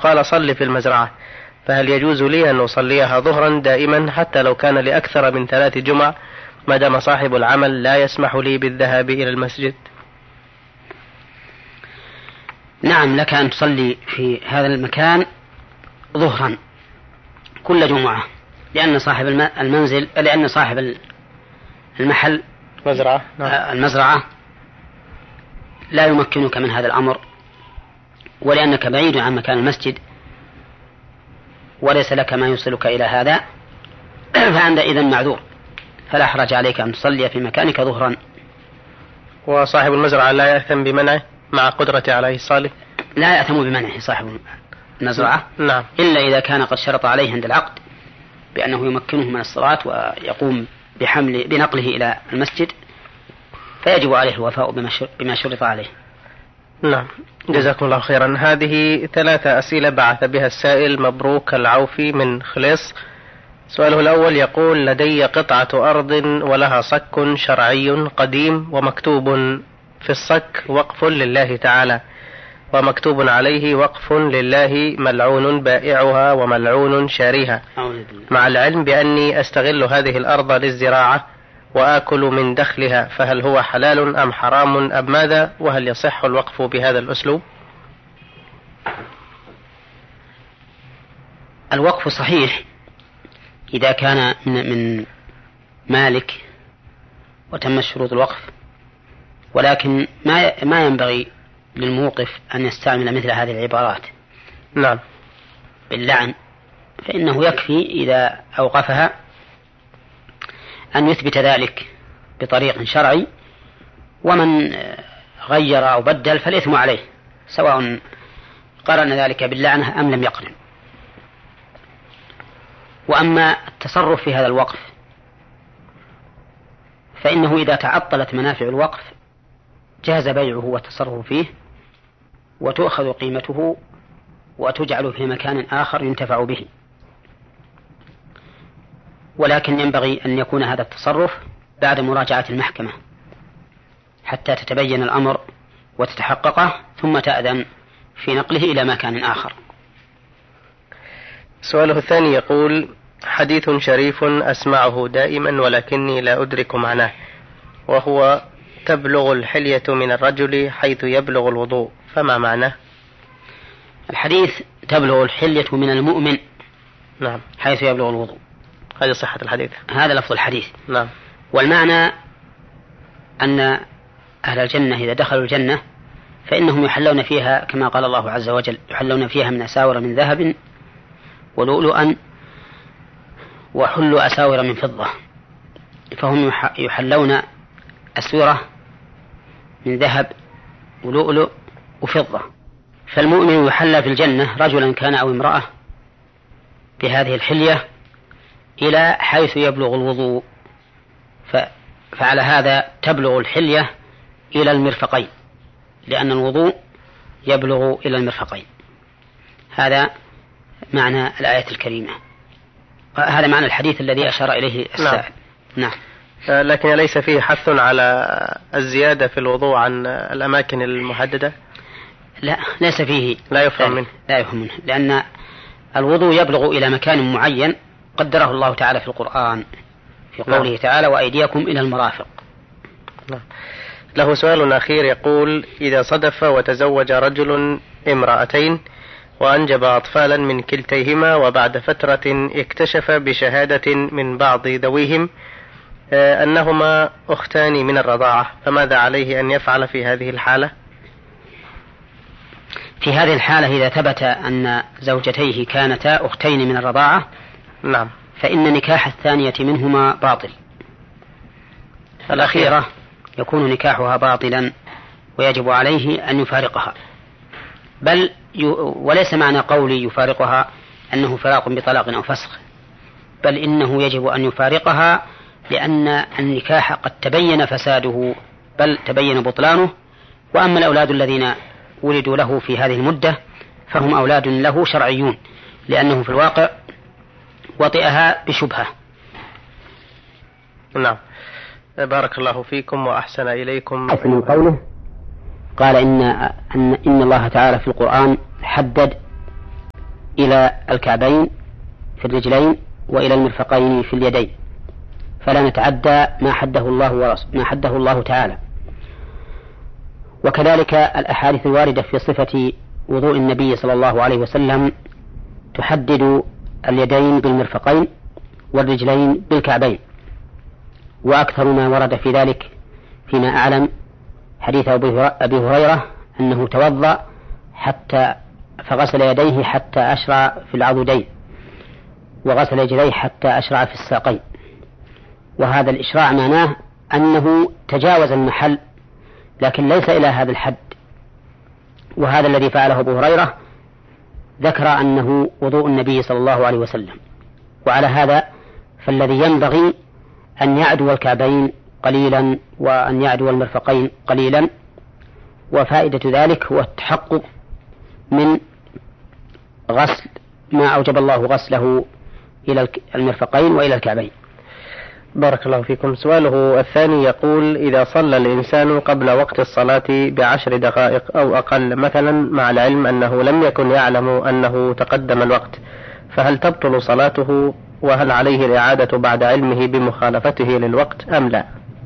وقال صل في المزرعة، فهل يجوز لي أن أصليها ظهرا دائما حتى لو كان لأكثر من 3 جمع ما دام صاحب العمل لا يسمح لي بالذهاب إلى المسجد؟ نعم، لك أن تصلي في هذا المكان ظهرا كل جمعة، لأن صاحب المنزل، لأن صاحب المحل المزرعة لا يمكنك من هذا الأمر، ولأنك بعيد عن مكان المسجد وليس لك ما يوصلك إلى هذا، فأنت إذن معذور، فلا حرج عليك أن تصلي في مكانك ظهرا. وصاحب المزرعة لا يأثم بمنعه مع قدرته على إيصاله؟ لا يأثم بمنعه صاحب المزرعة، نعم، إلا إذا كان قد شرط عليه عند العقد بأنه يمكنه من الصلاة ويقوم بنقله إلى المسجد، فيجب عليه الوفاء بما شرط عليه. نعم، جزاكم الله خيرا. هذه 3 أسئلة بعث بها السائل مبروك العوفي من خليص. سؤاله الأول يقول: لدي قطعة أرض ولها صك شرعي قديم، ومكتوب في الصك وقف لله تعالى، ومكتوب عليه وقف لله ملعون بائعها وملعون شاريها، مع العلم بأني أستغل هذه الأرض للزراعة وآكل من دخلها، فهل هو حلال أم حرام أم ماذا؟ وهل يصح الوقف بهذا الأسلوب؟ الوقف صحيح إذا كان من مالك وتم شروط الوقف، ولكن ما ينبغي للموقف أن يستعمل مثل هذه العبارات. نعم، باللعن، فإنه يكفي إذا أوقفها أن يثبت ذلك بطريق شرعي، ومن غير أو بدل فالإثم عليه، سواء قرن ذلك باللعنة أم لم يقرن. وأما التصرف في هذا الوقف فإنه إذا تعطلت منافع الوقف جاز بيعه والتصرف فيه، وتؤخذ قيمته وتجعل في مكان آخر ينتفع به، ولكن ينبغي أن يكون هذا التصرف بعد مراجعة المحكمة حتى تتبين الأمر وتتحققه، ثم تأذن في نقله إلى مكان آخر. سؤاله الثاني يقول: حديث شريف أسمعه دائما ولكني لا أدرك معناه، وهو: تبلغ الحلية من الرجل حيث يبلغ الوضوء، فما معناه؟ الحديث تبلغ الحلية من المؤمن، نعم، حيث يبلغ الوضوء، هذا صحة الحديث، هذا لفظ الحديث. نعم. والمعنى أن أهل الجنة إذا دخلوا الجنة فإنهم يحلون فيها كما قال الله عز وجل: يحلون فيها من أساور من ذهب ولؤلؤا وحلوا أساور من فضة، فهم يحلون أسورة من ذهب ولؤلؤ وفضة. فالمؤمن يحلى في الجنة رجلا كان أو امرأة بهذه الحلية إلى حيث يبلغ الوضوء، فعلى هذا تبلغ الحلية إلى المرفقين، لأن الوضوء يبلغ إلى المرفقين. هذا معنى الآية الكريمة، هذا معنى الحديث الذي أشار إليه السائل. نعم. لكن ليس فيه حث على الزيادة في الوضوء عن الأماكن المحددة؟ لا، ليس فيه، لا يفهم منه، لا يفهم منه، لأن الوضوء يبلغ إلى مكان معين قدره الله تعالى في القرآن في قوله تعالى: وأيديكم إلى المرافق. نعم. له سؤال أخير يقول: إذا صدف وتزوج رجل امرأتين وأنجب أطفالا من كلتيهما، وبعد فترة اكتشف بشهادة من بعض ذويهم أنهما أختان من الرضاعة، فماذا عليه أن يفعل في هذه الحالة؟ في هذه الحالة إذا ثبت أن زوجتيه كانتا أختين من الرضاعة، نعم، فإن نكاح الثانية منهما باطل، الأخيرة يكون نكاحها باطلا ويجب عليه أن يفارقها. وليس معنى قولي يفارقها أنه فراق بطلاق أو فسخ، بل إنه يجب أن يفارقها، لأن النكاح قد تبين فساده بل تبين بطلانه. وأما الأولاد الذين ولدوا له في هذه المدة فهم أولاد له شرعيون، لأنه في الواقع وطئها بشبهة. نعم، بارك الله فيكم وأحسن إليكم. من قوله قال إن الله تعالى في القرآن حدد إلى الكعبين في الرجلين وإلى المرفقين في اليدين، فلا نتعدى ما حده الله تعالى. وكذلك الأحاديث الواردة في صفة وضوء النبي صلى الله عليه وسلم تحدد اليدين بالمرفقين والرجلين بالكعبين، وأكثر ما ورد في ذلك فيما أعلم حديث أبي هريرة أنه توضأ فغسل يديه حتى أشرع في العضدين، وغسل رجليه حتى أشرع في الساقين. وهذا الإشراع معناه أنه تجاوز المحل، لكن ليس إلى هذا الحد. وهذا الذي فعله أبو هريرة ذكر أنه وضوء النبي صلى الله عليه وسلم. وعلى هذا فالذي ينبغي أن يعدو الكعبين قليلا وأن يعدو المرفقين قليلا، وفائدة ذلك هو التحقق من غسل ما أوجب الله غسله إلى المرفقين وإلى الكعبين. بارك الله فيكم. سؤاله الثاني يقول: إذا صلى الإنسان قبل وقت الصلاة ب10 دقائق أو أقل مثلا، مع العلم أنه لم يكن يعلم أنه تقدم الوقت، فهل تبطل صلاته؟ وهل عليه الإعادة بعد علمه بمخالفته للوقت أم لا؟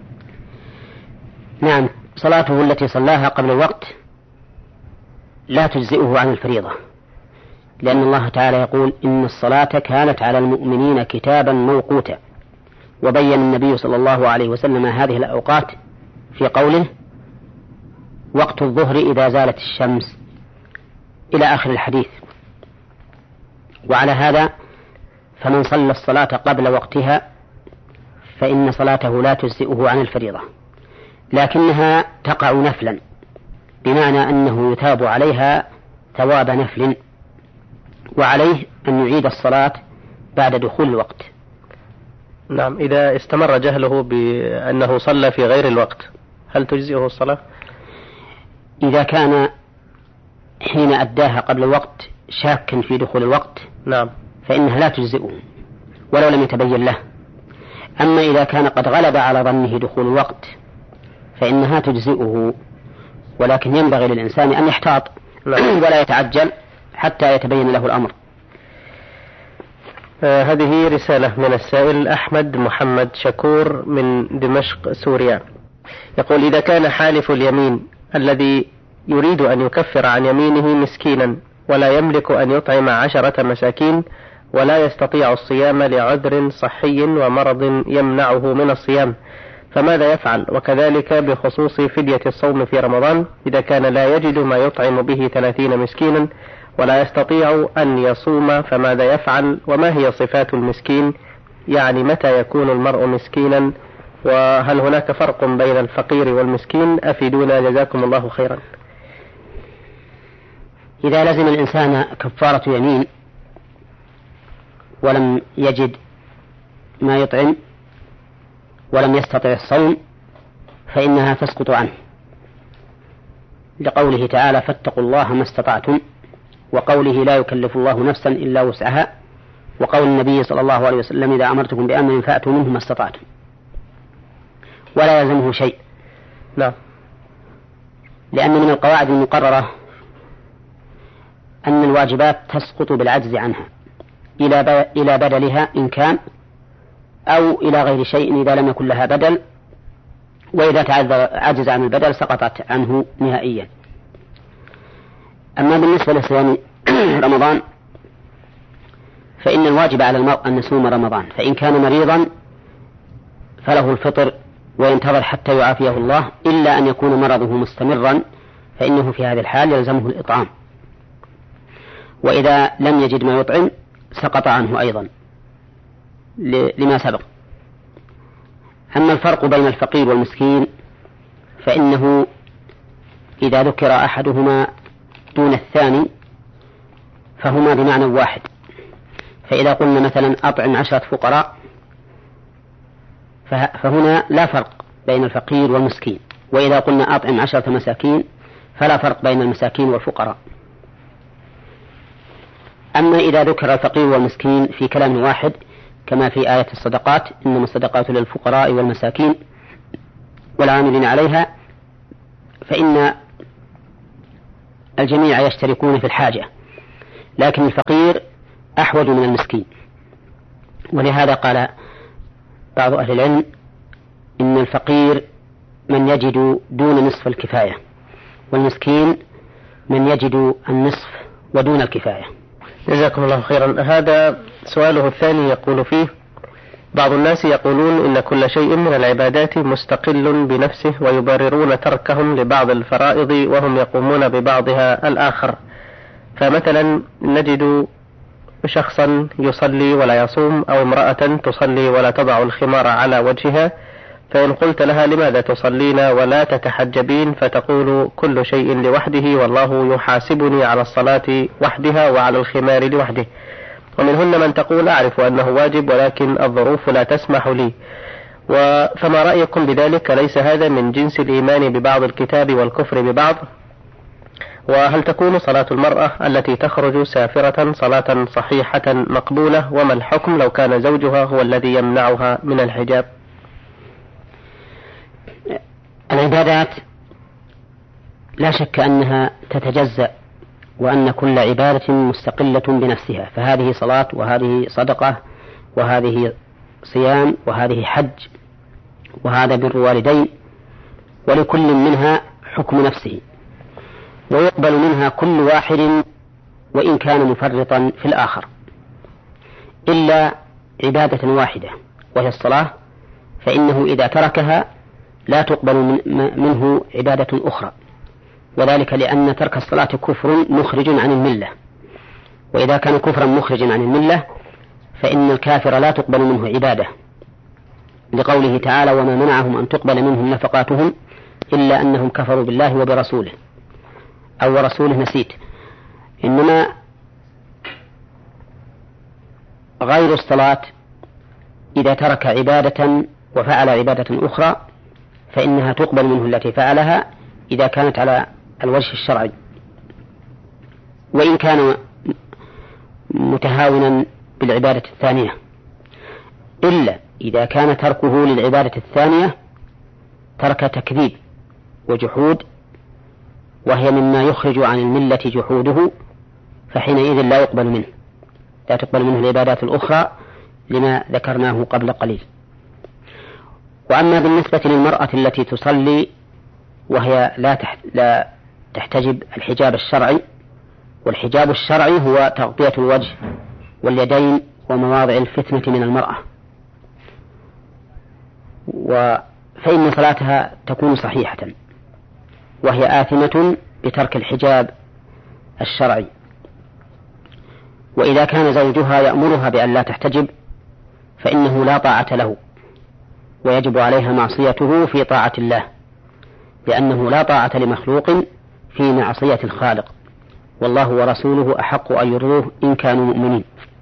نعم، صلاته التي صلاها قبل الوقت لا تجزئه عن الفريضة، لأن الله تعالى يقول: إن الصلاة كانت على المؤمنين كتابا موقوتا. وبين النبي صلى الله عليه وسلم هذه الأوقات في قوله: وقت الظهر إذا زالت الشمس، إلى آخر الحديث. وعلى هذا فمن صلى الصلاة قبل وقتها فإن صلاته لا تجزئه عن الفريضة، لكنها تقع نفلا، بمعنى أنه يثاب عليها ثواب نفل، وعليه أن يعيد الصلاة بعد دخول الوقت. نعم، إذا استمر جهله بأنه صلى في غير الوقت هل تجزئه الصلاة؟ إذا كان حين أداها قبل الوقت شاكا في دخول الوقت نعم فإنها لا تجزئه ولو لم يتبين له. أما إذا كان قد غلب على ظنه دخول الوقت فإنها تجزئه، ولكن ينبغي للإنسان أن يحتاط ولا يتعجل حتى يتبين له الأمر. هذه رسالة من السائل أحمد محمد شكور من دمشق سوريا، يقول: إذا كان حالف اليمين الذي يريد أن يكفر عن يمينه مسكينا ولا يملك أن يطعم 10 مساكين ولا يستطيع الصيام لعذر صحي ومرض يمنعه من الصيام، فماذا يفعل؟ وكذلك بخصوص فدية الصوم في رمضان، إذا كان لا يجد ما يطعم به 30 مسكينا ولا يستطيع أن يصوم فماذا يفعل؟ وما هي صفات المسكين؟ يعني متى يكون المرء مسكينا؟ وهل هناك فرق بين الفقير والمسكين؟ أفيدونا جزاكم الله خيرا. إذا لزم الإنسان كفارة يمين ولم يجد ما يطعم ولم يستطع الصوم فإنها تسقط عنه، لقوله تعالى: فاتقوا الله ما استطعتم، وقوله: لا يكلف الله نفسا إلا وسعها، وقول النبي صلى الله عليه وسلم: إذا أمرتكم بأمر فأتوا منه ما استطعتم، ولا يلزمه شيء. لا، لأن من القواعد المقررة أن الواجبات تسقط بالعجز عنها إلى بدلها إن كان، أو إلى غير شيء إذا لم يكن لها بدل، وإذا عجز عن البدل سقطت عنه نهائيا. أما بالنسبة لصيام رمضان فإن الواجب على المرء أن يصوم رمضان، فإن كان مريضا فله الفطر وينتظر حتى يعافيه الله، إلا أن يكون مرضه مستمرا فإنه في هذه الحال يلزمه الإطعام، وإذا لم يجد ما يطعم سقط عنه أيضا لما سبق. أما الفرق بين الفقير والمسكين فإنه إذا ذكر أحدهما دون الثاني فهما بمعنى واحد، فإذا قلنا مثلا أطعم 10 فقراء فهنا لا فرق بين الفقير والمسكين، وإذا قلنا أطعم 10 مساكين فلا فرق بين المساكين والفقراء. أما إذا ذكر الفقير والمسكين في كلام واحد كما في آية الصدقات: إنما الصدقات للفقراء والمساكين والعاملين عليها، فإن الجميع يشتركون في الحاجة، لكن الفقير أحوج من المسكين. ولهذا قال بعض أهل العلم إن الفقير من يجد دون نصف الكفاية، والمسكين من يجد النصف ودون الكفاية. جزاكم الله خيرا. هذا سؤاله الثاني يقول فيه: بعض الناس يقولون إن كل شيء من العبادات مستقل بنفسه ويبررون تركهم لبعض الفرائض وهم يقومون ببعضها الآخر. فمثلا نجد شخصا يصلي ولا يصوم، أو امرأة تصلي ولا تضع الخمار على وجهها، فإن قلت لها لماذا تصلين ولا تتحجبين، فتقول كل شيء لوحده والله يحاسبني على الصلاة وحدها وعلى الخمار لوحده. ومنهن من تقول أعرف أنه واجب ولكن الظروف لا تسمح لي. فما رأيكم بذلك؟ ليس هذا من جنس الإيمان ببعض الكتاب والكفر ببعض؟ وهل تكون صلاة المرأة التي تخرج سافرة صلاة صحيحة مقبولة؟ وما الحكم لو كان زوجها هو الذي يمنعها من الحجاب؟ العبادات لا شك أنها تتجزأ، وأن كل عبادة مستقلة بنفسها، فهذه صلاة وهذه صدقة وهذه صيام وهذه حج وهذا بر والدين، ولكل منها حكم نفسه، ويقبل منها كل واحد وإن كان مفرطا في الآخر، إلا عبادة واحدة وهي الصلاة، فإنه إذا تركها لا تقبل منه عبادة أخرى، وذلك لأن ترك الصلاة كفر مخرج عن الملة، وإذا كان كفرا مخرجا عن الملة فإن الكافر لا تقبل منه عبادة، لقوله تعالى: وما منعهم أن تقبل منهم نفقاتهم إلا أنهم كفروا بالله وبرسوله، أو ورسوله نسيت. إنما غير الصلاة إذا ترك عبادة وفعل عبادة أخرى فإنها تقبل منه التي فعلها إذا كانت على الوجه الشرعي، وإن كان متهاونا بالعبادة الثانية، إلا إذا كان تركه للعبادة الثانية ترك تكذيب وجحود، وهي مما يخرج عن الملة جحوده، فحينئذ لا يقبل منه، لا تقبل منه العبادات الأخرى لما ذكرناه قبل قليل. وأما بالنسبة للمرأة التي تصلي وهي لا تحتجب الحجاب الشرعي، والحجاب الشرعي هو تغطية الوجه واليدين ومواضع الفتنة من المرأة، فإن صلاتها تكون صحيحة، وهي آثمة بترك الحجاب الشرعي. وإذا كان زوجها يأمرها بأن لا تحتجب فإنه لا طاعة له، ويجب عليها معصيته في طاعة الله، لأنه لا طاعة لمخلوق في معصية الخالق، والله ورسوله أحق أن يرضوه إن كانوا مؤمنين.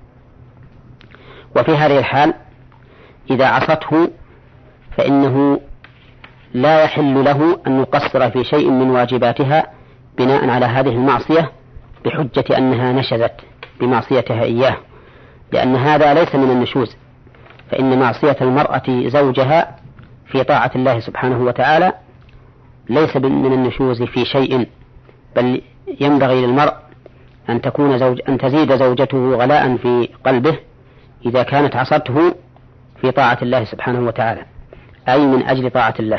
وفي هذه الحال إذا عصته فإنه لا يحل له أن يقصر في شيء من واجباتها بناء على هذه المعصية بحجة أنها نشزت بمعصيتها إياه، لأن هذا ليس من النشوز، فإن معصية المرأة زوجها في طاعة الله سبحانه وتعالى ليس من النشوز في شيء، بل ينبغي للمرء أن تزيد زوجته غلاء في قلبه إذا كانت عصته في طاعة الله سبحانه وتعالى، أي من أجل طاعة الله.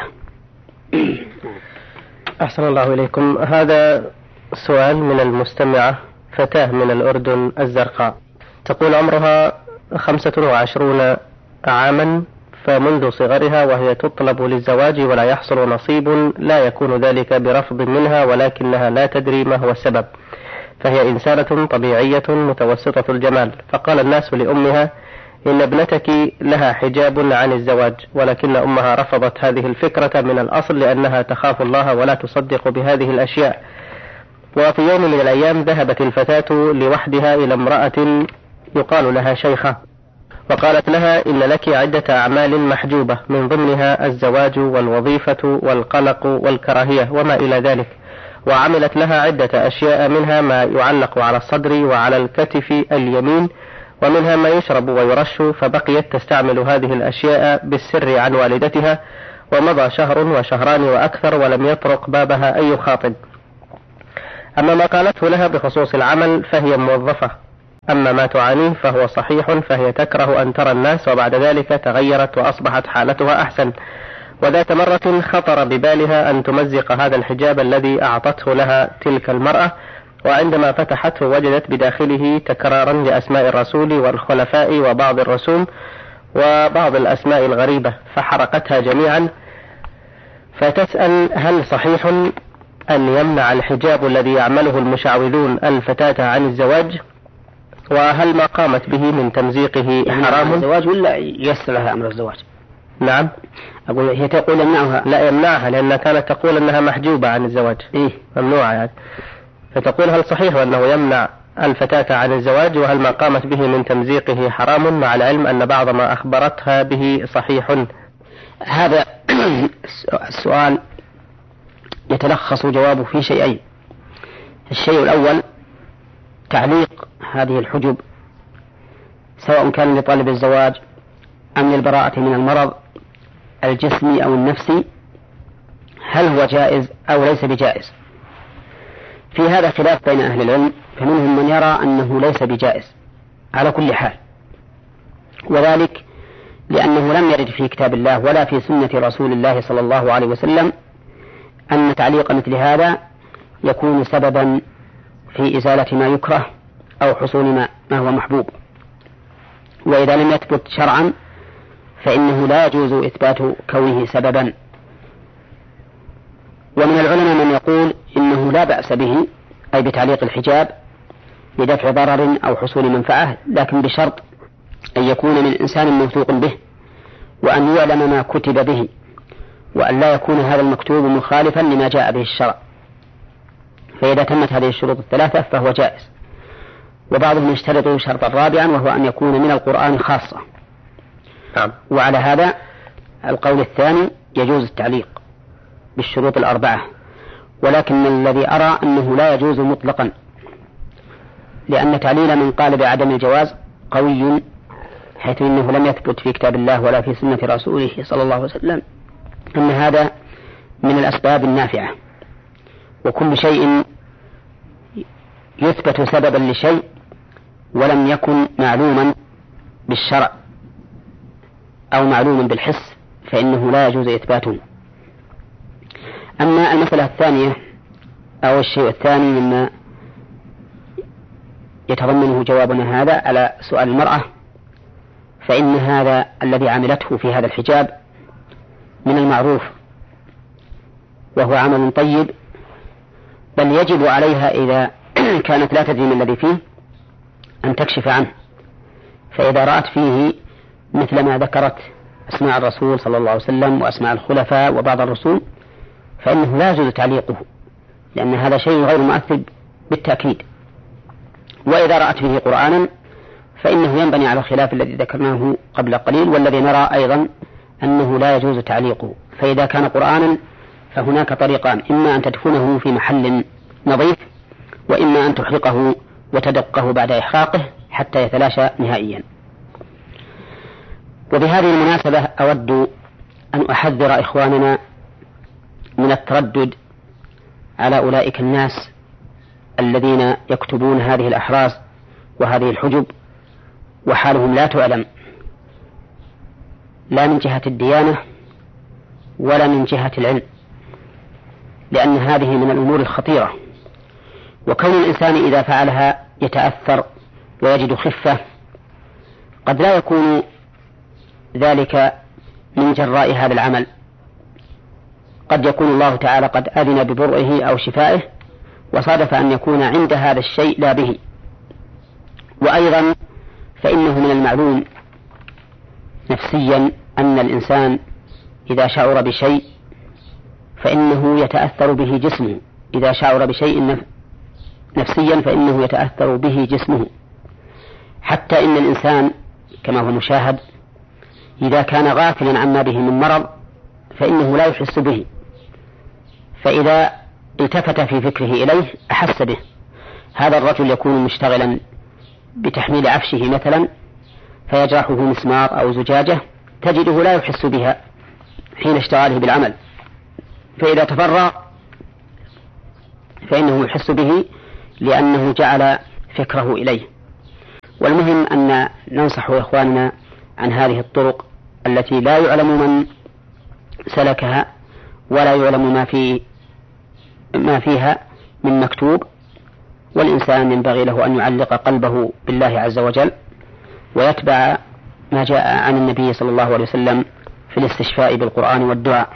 أحسن الله إليكم. هذا سؤال من المستمعة فتاة من الأردن الزرقاء، تقول عمرها 25 عاما، فمنذ صغرها وهي تطلب للزواج ولا يحصل نصيب، لا يكون ذلك برفض منها ولكنها لا تدري ما هو السبب، فهي إنسانة طبيعية متوسطة الجمال، فقال الناس لأمها إن ابنتك لها حجاب عن الزواج، ولكن أمها رفضت هذه الفكرة من الأصل لأنها تخاف الله ولا تصدق بهذه الأشياء. وفي يوم من الأيام ذهبت الفتاة لوحدها إلى امرأة يقال لها شيخة، وقالت لها إن لك عدة أعمال محجوبة، من ضمنها الزواج والوظيفة والقلق والكراهية وما إلى ذلك، وعملت لها عدة أشياء، منها ما يعلق على الصدر وعلى الكتف اليمين، ومنها ما يشرب ويرش، فبقيت تستعمل هذه الأشياء بالسر عن والدتها، ومضى شهر وشهران وأكثر ولم يطرق بابها أي خاطب. أما ما قالته لها بخصوص العمل فهي موظفة، أما ما تعانيه فهو صحيح، فهي تكره أن ترى الناس، وبعد ذلك تغيرت وأصبحت حالتها أحسن. وذات مرة خطر ببالها أن تمزق هذا الحجاب الذي أعطته لها تلك المرأة، وعندما فتحته وجدت بداخله تكرارا لأسماء الرسول والخلفاء وبعض الرسوم وبعض الأسماء الغريبة، فحرقتها جميعا. فتسأل: هل صحيح أن يمنع الحجاب الذي يعمله المشعوذون الفتاة عن الزواج؟ وهل ما قامت به من تمزيقه حرام؟ الزواج ولا ييسر لها أمر الزواج؟ نعم، أقول هي تقول يمنعها. لا، يمنعها، لأنها كانت تقول أنها محجوبة عن الزواج. ممنوعة يعني. فتقول: هل صحيح أنه يمنع الفتاة عن الزواج؟ وهل ما قامت به من تمزيقه حرام، مع العلم أن بعض ما أخبرتها به صحيح؟ هذا السؤال يتلخص جوابه في شيئين. الشيء الأول تعليق هذه الحجب، سواء كان لطالب الزواج أم للبراءة من المرض الجسمي أو النفسي، هل هو جائز أو ليس بجائز؟ في هذا خلاف بين أهل العلم، فمنهم من يرى أنه ليس بجائز على كل حال، وذلك لأنه لم يرد في كتاب الله ولا في سنة رسول الله صلى الله عليه وسلم أن تعليق مثل هذا يكون سببا في إزالة ما يكره أو حصول ما هو محبوب. وإذا لم يثبت شرعا فإنه لا يجوز إثبات كونه سببا. ومن العلماء من يقول إنه لا بأس به، أي بتعليق الحجاب لدفع ضرر أو حصول منفعة، لكن بشرط أن يكون من إنسان موثوق به، وأن يعلم ما كتب به، وأن لا يكون هذا المكتوب مخالفا لما جاء به الشرع. فإذا تمت هذه الشروط الثلاثة فهو جائز. وبعضهم يشترط شرطا رابعا، وهو أن يكون من القرآن خاصة. وعلى هذا القول الثاني يجوز التعليق بالشروط الأربعة، ولكن الذي أرى أنه لا يجوز مطلقا، لأن تعليل من قال بعدم الجواز قوي، حيث إنه لم يثبت في كتاب الله ولا في سنة رسوله صلى الله عليه وسلم أن هذا من الأسباب النافعة. وكل شيء يثبت سببا لشيء ولم يكن معلوما بالشرع أو معلوما بالحس فإنه لا يجوز إثباته. أما المسألة الثانية أو الشيء الثاني مما يتضمنه جوابنا هذا على سؤال المرأة، فإن هذا الذي عملته في هذا الحجاب من المعروف، وهو عمل طيب، بل يجب عليها إذا كانت لا تدري ما الذي فيه أن تكشف عنه. فإذا رأت فيه مثل ما ذكرت أسماء الرسول صلى الله عليه وسلم وأسماء الخلفاء وبعض الرسول فإنه لا يجوز تعليقه، لأن هذا شيء غير مؤثر بالتأكيد. وإذا رأت فيه قرآنا فإنه ينبني على الخلاف الذي ذكرناه قبل قليل، والذي نرى أيضا أنه لا يجوز تعليقه. فإذا كان قرآنا فهناك طريقان: إما أن تدفنه في محل نظيف، وإما أن تحرقه وتدقه بعد إحراقه حتى يتلاشى نهائيا. وبهذه المناسبة أود أن أحذر إخواننا من التردد على أولئك الناس الذين يكتبون هذه الأحراز وهذه الحجب وحالهم لا تعلم، لا من جهة الديانة ولا من جهة العلم، لأن هذه من الأمور الخطيرة. وكون الإنسان إذا فعلها يتأثر ويجد خفة، قد لا يكون ذلك من جراء هذا العمل، قد يكون الله تعالى قد أذن ببرئه أو شفائه، وصادف أن يكون عند هذا الشيء لا به. وأيضا فإنه من المعلوم نفسيا أن الإنسان إذا شعر بشيء فإنه يتأثر به جسمه، إذا شعر بشيء نفسيا فإنه يتأثر به جسمه، حتى إن الإنسان كما هو مشاهد إذا كان غافلا عما به من مرض فإنه لا يحس به، فإذا التفت في فكره إليه أحس به. هذا الرجل يكون مشتغلا بتحميل عفشه مثلا فيجرحه مسمار أو زجاجة، تجده لا يحس بها حين اشتغاله بالعمل، فإذا تفرغ فإنه يحس به لأنه جعل فكره إليه. والمهم أن ننصح إخواننا عن هذه الطرق التي لا يعلم من سلكها ولا يعلم ما فيها من مكتوب، والإنسان ينبغي له أن يعلق قلبه بالله عز وجل ويتبع ما جاء عن النبي صلى الله عليه وسلم في الاستشفاء بالقرآن والدعاء.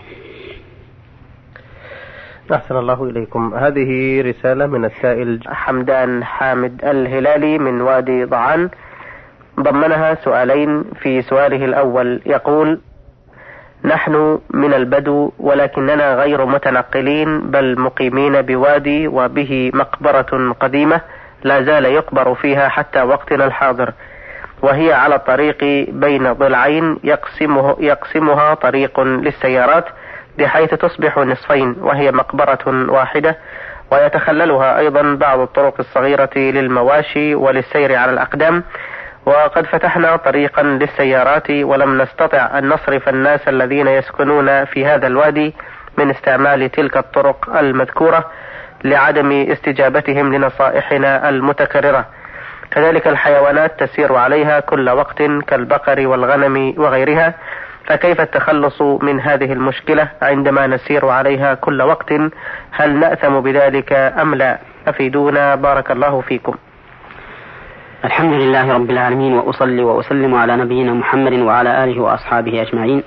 أحسن الله إليكم. هذه رسالة من السائل حمدان حامد الهلالي من وادي ضعان، ضمنها سؤالين. في سؤاله الأول يقول: نحن من البدو ولكننا غير متنقلين بل مقيمين بوادي وبه مقبرة قديمة لا زال يقبر فيها حتى وقتنا الحاضر، وهي على الطريق بين ضلعين يقسمها طريق للسيارات بحيث تصبح نصفين، وهي مقبرة واحدة، ويتخللها أيضا بعض الطرق الصغيرة للمواشي وللسير على الأقدام. وقد فتحنا طريقا للسيارات ولم نستطع أن نصرف الناس الذين يسكنون في هذا الوادي من استعمال تلك الطرق المذكورة لعدم استجابتهم لنصائحنا المتكررة. كذلك الحيوانات تسير عليها كل وقت كالبقر والغنم وغيرها، فكيف التخلص من هذه المشكلة عندما نسير عليها كل وقت؟ هل نأثم بذلك أم لا؟ أفيدونا بارك الله فيكم. الحمد لله رب العالمين، وأصلي وأسلم على نبينا محمد وعلى آله وأصحابه أجمعين.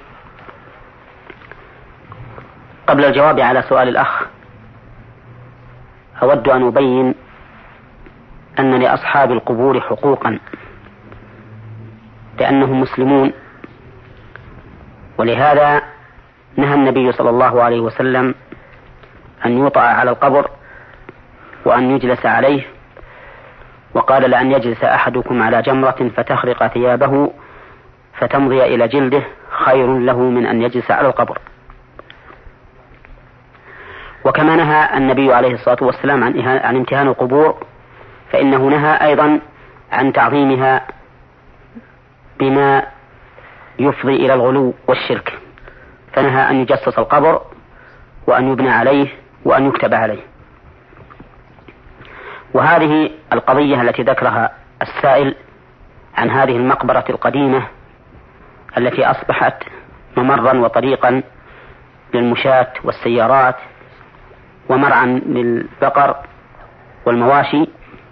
قبل الجواب على سؤال الأخ أود أن أبين أن لأصحاب القبور حقوقا لأنهم مسلمون، ولهذا نهى النبي صلى الله عليه وسلم أن يوطأ على القبر وأن يجلس عليه، وقال: لأن يجلس أحدكم على جمرة فتخرق ثيابه فتمضي إلى جلده خير له من أن يجلس على القبر. وكما نهى النبي عليه الصلاة والسلام عن امتهان القبور، فإنه نهى أيضا عن تعظيمها بما يفضي إلى الغلو والشرك، فنهى أن يجسس القبر وأن يبنى عليه وأن يكتب عليه. وهذه القضية التي ذكرها السائل عن هذه المقبرة القديمة التي أصبحت ممرا وطريقا للمشاة والسيارات ومرعا للبقر والمواشي،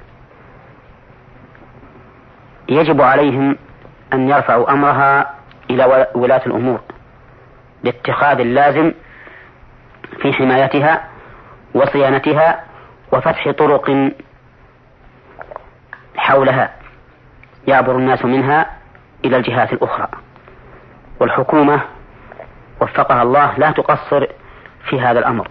يجب عليهم أن يرفعوا أمرها إلى ولاة الأمور لاتخاذ اللازم في حمايتها وصيانتها وفتح طرق حولها يعبر الناس منها إلى الجهات الأخرى. والحكومة وفقها الله لا تقصر في هذا الأمر،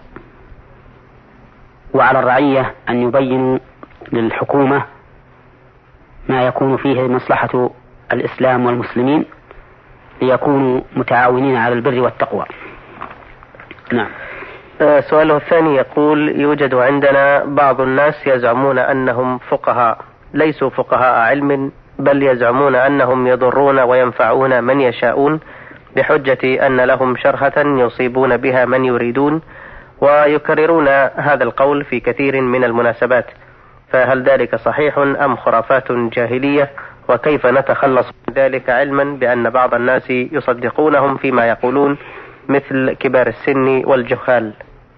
وعلى الرعية أن يبينوا للحكومة ما يكون فيه مصلحة الإسلام والمسلمين ليكونوا متعاونين على البر والتقوى. نعم. سؤاله الثاني يقول: يوجد عندنا بعض الناس يزعمون أنهم فقهاء، ليسوا فقهاء علم، بل يزعمون أنهم يضرون وينفعون من يشاءون بحجة أن لهم شرحة يصيبون بها من يريدون، ويكررون هذا القول في كثير من المناسبات، فهل ذلك صحيح أم خرافات جاهلية؟ وكيف نتخلص من ذلك علما بأن بعض الناس يصدقونهم فيما يقولون مثل كبار السن والجهال؟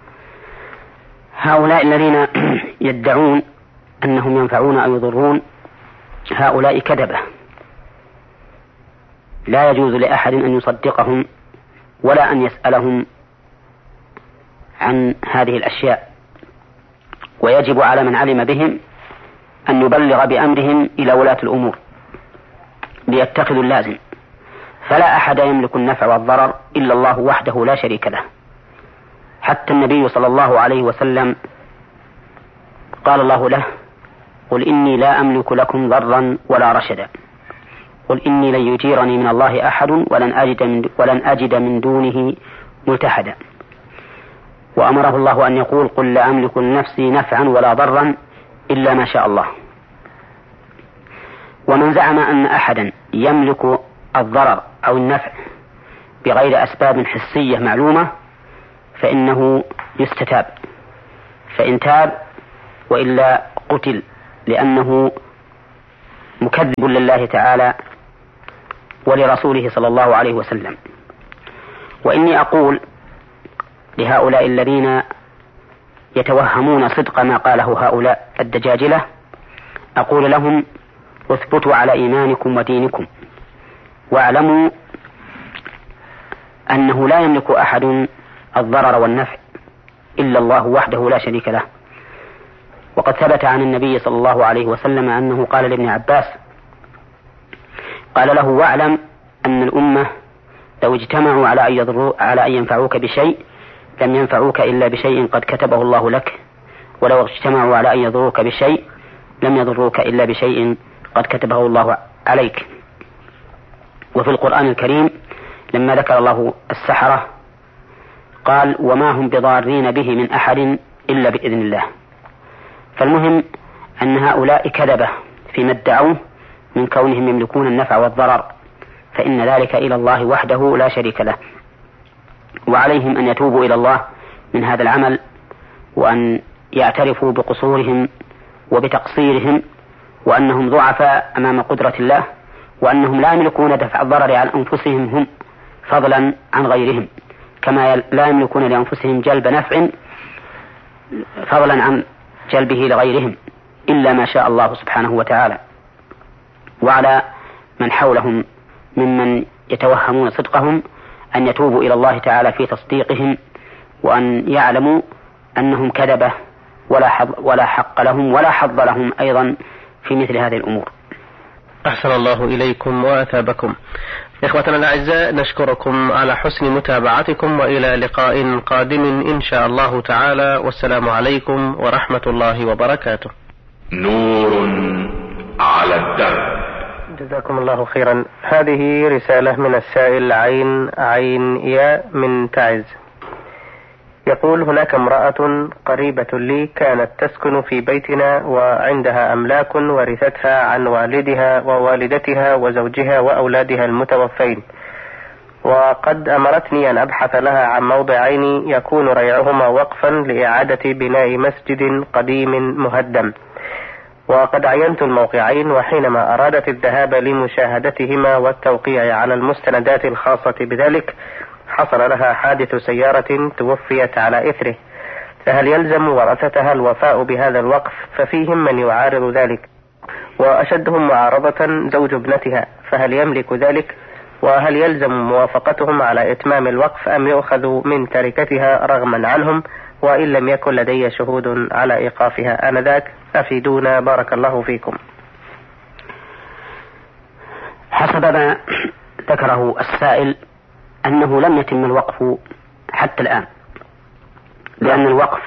هؤلاء الذين يدعون أنهم ينفعون أو يضرون هؤلاء كذبة، لا يجوز لأحد أن يصدقهم ولا أن يسألهم عن هذه الأشياء، ويجب على من علم بهم أن يبلغ بأمرهم إلى ولاة الأمور ليتخذوا اللازم، فلا أحد يملك النفع والضرر إلا الله وحده لا شريك له. حتى النبي صلى الله عليه وسلم قال الله له: قل إني لا أملك لكم ضرا ولا رشدا، قل إني لن يجيرني من الله أحد ولن أجد من دونه ملتحدا. وأمره الله أن يقول: قل لا أملك لنفسي نفعا ولا ضرا إلا ما شاء الله. ومن زعم أن أحدا يملك الضرر أو النفع بغير أسباب حسية معلومة فإنه يستتاب، فإن تاب وإلا قتل، لأنه مكذب لله تعالى ولرسوله صلى الله عليه وسلم. وإني أقول لهؤلاء الذين يتوهمون صدق ما قاله هؤلاء الدجاجلة، أقول لهم: اثبتوا على إيمانكم ودينكم، واعلموا أنه لا يملك أحد الضرر والنفع إلا الله وحده لا شريك له. وقد ثبت عن النبي صلى الله عليه وسلم أنه قال لابن عباس، قال له: واعلم أن الأمة لو اجتمعوا على أن ينفعوك بشيء لم ينفعوك إلا بشيء قد كتبه الله لك، ولو اجتمعوا على أن يضروك بشيء لم يضروك إلا بشيء قد كتبه الله عليك. وفي القرآن الكريم لما ذكر الله السحرة قال: وما هم بضارين به من أحد إلا بإذن الله. فالمهم أن هؤلاء كذبة فيما ادعوه من كونهم يملكون النفع والضرر، فإن ذلك إلى الله وحده لا شريك له، وعليهم أن يتوبوا إلى الله من هذا العمل، وأن يعترفوا بقصورهم وبتقصيرهم، وأنهم ضعفاء أمام قدرة الله، وأنهم لا يملكون دفع الضرر عن أنفسهم هم فضلا عن غيرهم، كما لا يملكون لأنفسهم جلب نفع فضلا عن جلبه لغيرهم إلا ما شاء الله سبحانه وتعالى. وعلى من حولهم ممن يتوهمون صدقهم أن يتوبوا إلى الله تعالى في تصديقهم، وأن يعلموا أنهم كذبة ولا حق لهم ولا حظ لهم أيضا في مثل هذه الأمور. أحسن الله إليكم وأثابكم. إخوتنا الأعزاء، نشكركم على حسن متابعتكم، وإلى لقاء قادم إن شاء الله تعالى، والسلام عليكم ورحمة الله وبركاته. نور على الدرب. جزاكم الله خيرا. هذه رسالة من السائل عين يا من تعز، يقول: هناك امرأة قريبة لي كانت تسكن في بيتنا وعندها أملاك ورثتها عن والدها ووالدتها وزوجها وأولادها المتوفين، وقد أمرتني أن أبحث لها عن موضعين يكون ريعهما وقفا لإعادة بناء مسجد قديم مهدم، وقد عينت الموقعين، وحينما أرادت الذهاب لمشاهدتهما والتوقيع على المستندات الخاصة بذلك حصل لها حادث سيارة توفيت على إثره، فهل يلزم ورثتها الوفاء بهذا الوقف؟ ففيهم من يعارض ذلك، وأشدهم معارضة زوج ابنتها، فهل يملك ذلك؟ وهل يلزم موافقتهم على إتمام الوقف أم يؤخذ من تركتها رغما عنهم وإن لم يكن لدي شهود على إيقافها آنذاك؟ أفيدونا بارك الله فيكم. حسب ما ذكره السائل أنه لم يتم الوقف حتى الآن، لأن الوقف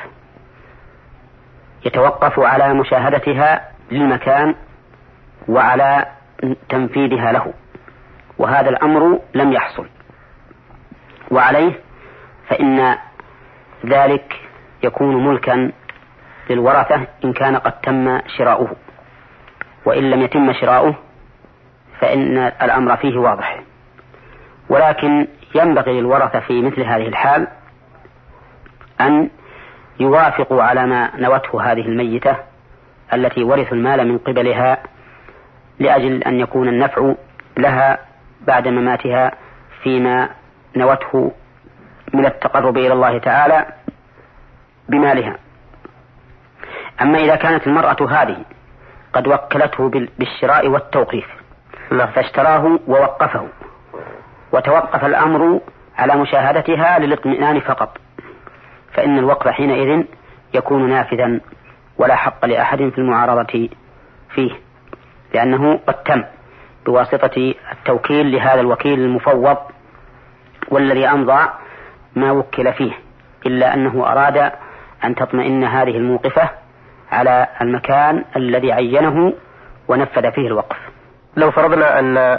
يتوقف على مشاهدتها للمكان وعلى تنفيذها له، وهذا الأمر لم يحصل، وعليه فإن ذلك يكون ملكا للورثة إن كان قد تم شراؤه، وإن لم يتم شراؤه فإن الأمر فيه واضح. ولكن ينبغي للورثة في مثل هذه الحال أن يوافقوا على ما نوته هذه الميتة التي ورثوا المال من قبلها، لأجل أن يكون النفع لها بعد مماتها فيما نوته من التقرب إلى الله تعالى بمالها. أما إذا كانت المرأة هذه قد وكلته بالشراء والتوقيف فاشتراه ووقفه، وتوقف الأمر على مشاهدتها للاطمئنان فقط، فإن الوقف حينئذ يكون نافذا ولا حق لأحد في المعارضة فيه، لأنه قد تم بواسطة التوكيل لهذا الوكيل المفوض والذي أمضى ما وكل فيه، إلا أنه أراد أن تطمئن هذه الموقفة على المكان الذي عينه ونفذ فيه الوقف. لو فرضنا أن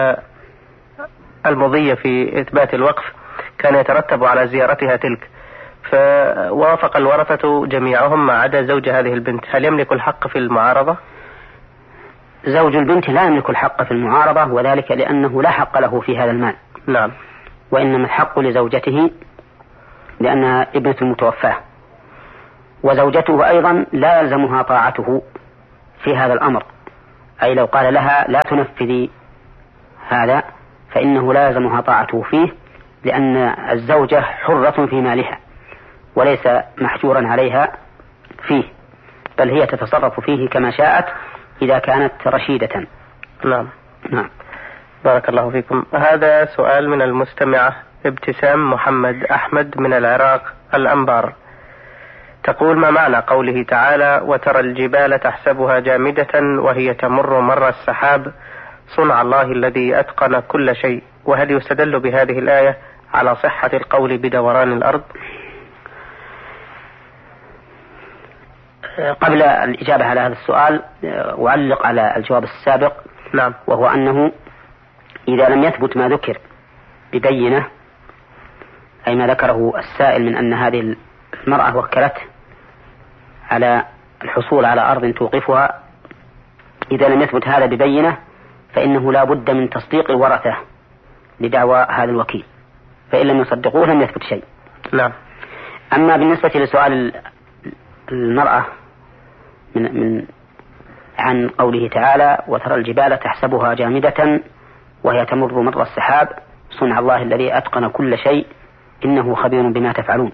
المضي في إثبات الوقف كان يترتب على زيارتها تلك، فوافق الورثة جميعهم ما عدا زوج هذه البنت، هل يملك الحق في المعارضة؟ زوج البنت لا يملك الحق في المعارضة، وذلك لأنه لا حق له في هذا المال. نعم. وإنما الحق لزوجته لأنها ابنة المتوفاة، وزوجته أيضا لا يلزمها طاعته في هذا الأمر، أي لو قال لها لا تنفذي هذا فإنه لا يلزمها طاعته فيه، لأن الزوجة حرة في مالها وليس محجورا عليها فيه، بل هي تتصرف فيه كما شاءت إذا كانت رشيدة. نعم. نعم. بارك الله فيكم. هذا سؤال من المستمعة ابتسام محمد أحمد من العراق الأنبار، تقول: ما معنى قوله تعالى: وترى الجبال تحسبها جامدة وهي تمر مر السحاب صنع الله الذي أتقن كل شيء؟ وهل يستدل بهذه الآية على صحة القول بدوران الأرض؟ قبل الإجابة على هذا السؤال أعلق على الجواب السابق. نعم. وهو أنه إذا لم يثبت ما ذكر ببينة، أي ما ذكره السائل من أن هذه المرأة وكلته على الحصول على أرض توقفها، إذا لم يثبت هذا ببينة فإنه لا بد من تصديق الورثة لدعوى هذا الوكيل، فإن لم يصدقوه لم يثبت شيء. نعم. أما بالنسبة لسؤال المرأة عن قوله تعالى: وترى الجبال تحسبها جامدة وهي تمر مر السحاب صنع الله الذي أتقن كل شيء إنه خبير بما تفعلون،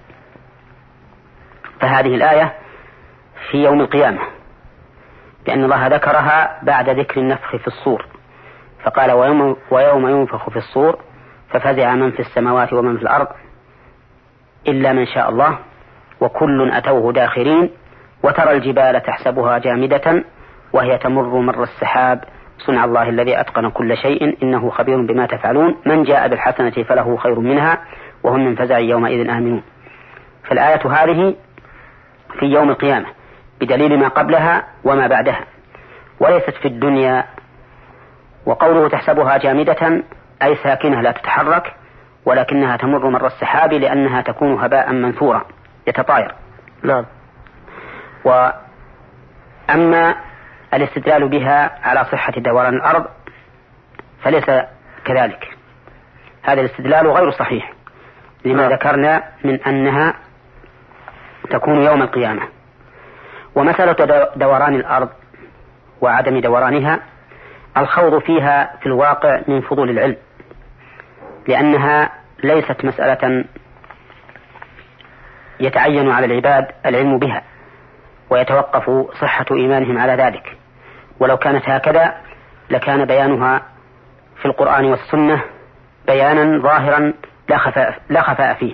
فهذه الآية في يوم القيامة، لأن الله ذكرها بعد ذكر النفخ في الصور، فقال: ويوم ينفخ في الصور ففزع من في السماوات ومن في الأرض إلا من شاء الله وكل أتوه داخرين وترى الجبال تحسبها جامدة وهي تمر مر السحاب صنع الله الذي أتقن كل شيء إنه خبير بما تفعلون من جاء بالحسنة فله خير منها وهم من فزع يومئذ آمنون. فالآية هذه في يوم القيامة بدليل ما قبلها وما بعدها، وليست في الدنيا. وقوله تحسبها جامدة أي ساكنة لا تتحرك، ولكنها تمر مر السحاب لأنها تكون هباء منثورا يتطاير. نعم. وأما الاستدلال بها على صحة دوران الأرض فليس كذلك، هذا الاستدلال غير صحيح لما ذكرنا من أنها تكون يوم القيامة. ومسألة دوران الأرض وعدم دورانها الخوض فيها في الواقع من فضول العلم، لأنها ليست مسألة يتعين على العباد العلم بها ويتوقف صحة إيمانهم على ذلك، ولو كانت هكذا لكان بيانها في القرآن والسنة بيانا ظاهرا لا خفاء فيه.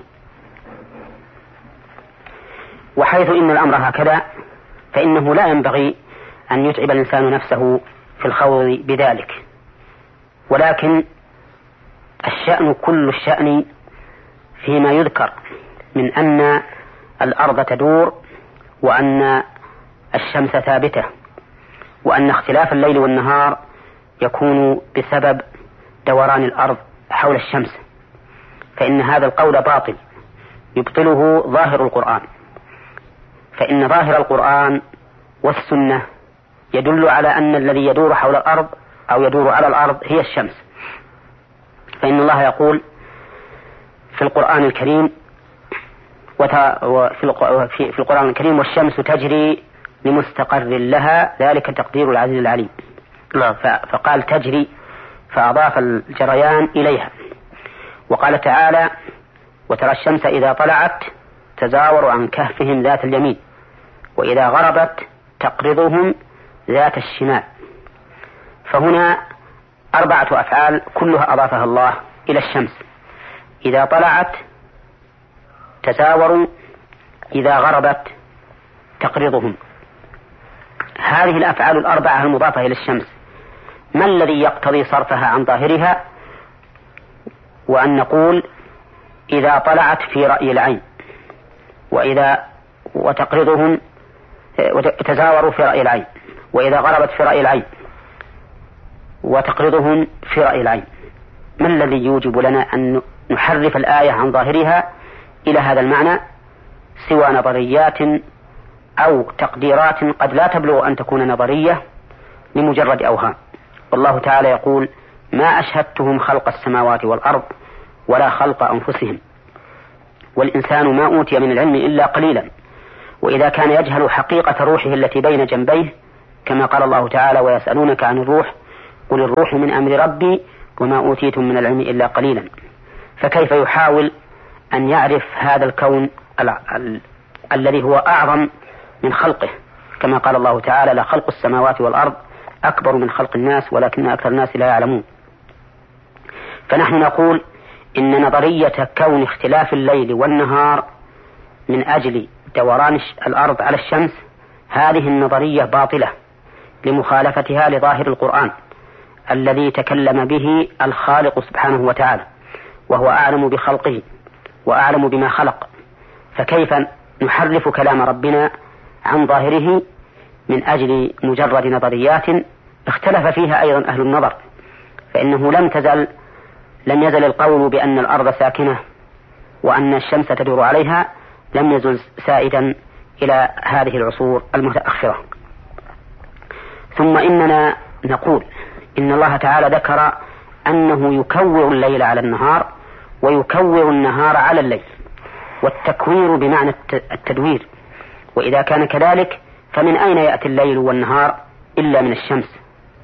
وحيث إن الأمر هكذا فإنه لا ينبغي أن يتعب الإنسان نفسه في الخوض بذلك، ولكن الشأن كل الشأن فيما يذكر من أن الأرض تدور وأن الشمس ثابتة وأن اختلاف الليل والنهار يكون بسبب دوران الأرض حول الشمس، فإن هذا القول باطل يبطله ظاهر القرآن، فإن ظاهر القرآن والسنة يدل على أن الذي يدور حول الأرض أو يدور على الأرض هي الشمس. فإن الله يقول في القرآن الكريم في القرآن الكريم: والشمس تجري لمستقر لها ذلك تقدير العزيز العليم. فقال تجري فأضاف الجريان إليها. وقال تعالى: وترى الشمس إذا طلعت تزاور عن كهفهم ذات اليمين وإذا غربت تقرضهم ذات الشمال. فهنا 4 أفعال كلها أضافها الله إلى الشمس: إذا طلعت تزاوروا، إذا غربت تقرضهم. هذه الأفعال 4 المضافة إلى الشمس ما الذي يقتضي صرفها عن ظاهرها وأن نقول إذا طلعت في رأي العين وتقرضهم تزاوروا في رأي العين، وإذا غربت في رأي العين وتقرضهم في رأي العين؟ ما الذي يوجب لنا أن نحرف الآية عن ظاهرها إلى هذا المعنى سوى نظريات أو تقديرات قد لا تبلغ أن تكون نظرية لمجرد أوهام؟ والله تعالى يقول: ما أشهدتهم خلق السماوات والأرض ولا خلق أنفسهم والإنسان ما أوتي من العلم إلا قليلا وإذا كان يجهل حقيقة روحه التي بين جنبيه كما قال الله تعالى ويسألونك عن الروح قل الروح من أمر ربي وما أوتيتم من العلم إلا قليلا، فكيف يحاول أن يعرف هذا الكون الذي هو أعظم من خلقه، كما قال الله تعالى لخلق السماوات والأرض أكبر من خلق الناس ولكن أكثر الناس لا يعلمون. فنحن نقول إن نظرية كون اختلاف الليل والنهار من أجل دوران الأرض على الشمس هذه النظرية باطلة لمخالفتها لظاهر القرآن الذي تكلم به الخالق سبحانه وتعالى وهو أعلم بخلقه وأعلم بما خلق، فكيف نحرف كلام ربنا عن ظاهره من أجل مجرد نظريات اختلف فيها أيضا أهل النظر، فإنه لم يزل القول بأن الأرض ساكنة وأن الشمس تدور عليها لم يزل سائدا إلى هذه العصور المتأخرة. ثم إننا نقول إن الله تعالى ذكر أنه يكور الليل على النهار ويكور النهار على الليل، والتكوير بمعنى التدوير، وإذا كان كذلك فمن أين يأتي الليل والنهار إلا من الشمس؟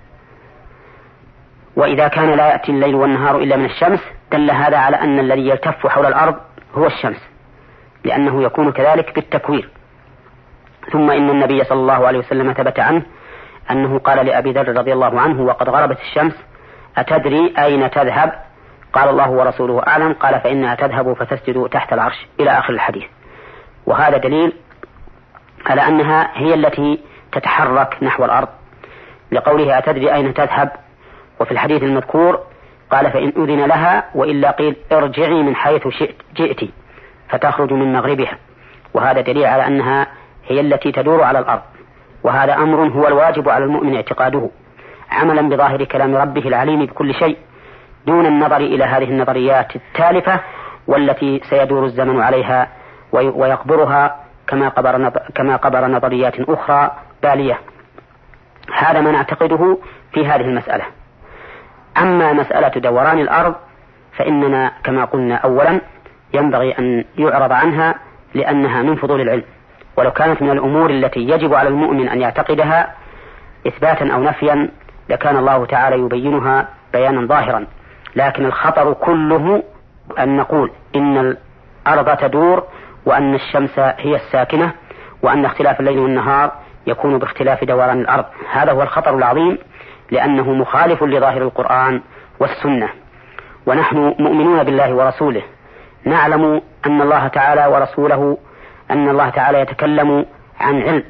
وإذا كان لا يأتي الليل والنهار إلا من الشمس دل هذا على أن الذي يلتف حول الأرض هو الشمس، لأنه يكون كذلك بالتكوير. ثم إن النبي صلى الله عليه وسلم ثبت عنه أنه قال لأبي ذر رضي الله عنه وقد غربت الشمس أتدري أين تذهب؟ قال الله ورسوله أعلم، قال فإنها تذهب فتسجد تحت العرش إلى آخر الحديث. وهذا دليل على أنها هي التي تتحرك نحو الأرض لقوله أتدري أين تذهب، وفي الحديث المذكور قال فإن أذن لها وإلا قيل ارجعي من حيث جئت فتخرج من مغربها، وهذا دليل على أنها هي التي تدور على الأرض، وهذا أمر هو الواجب على المؤمن اعتقاده عملا بظاهر كلام ربه العليم بكل شيء دون النظر إلى هذه النظريات التالفة والتي سيدور الزمن عليها ويقبرها كما قبر نظريات أخرى بالية. هذا ما نعتقده في هذه المسألة. أما مسألة دوران الأرض فإننا كما قلنا أولا ينبغي أن يعرض عنها لأنها من فضول العلم، ولو كانت من الأمور التي يجب على المؤمن أن يعتقدها إثباتا أو نفيا لكان الله تعالى يبينها بيانا ظاهرا، لكن الخطر كله أن نقول إن الأرض تدور وأن الشمس هي الساكنة وأن اختلاف الليل والنهار يكون باختلاف دوران الأرض. هذا هو الخطر العظيم لأنه مخالف لظاهر القرآن والسنة، ونحن مؤمنون بالله ورسوله نعلم أن الله تعالى ورسوله أن الله تعالى يتكلم عن علم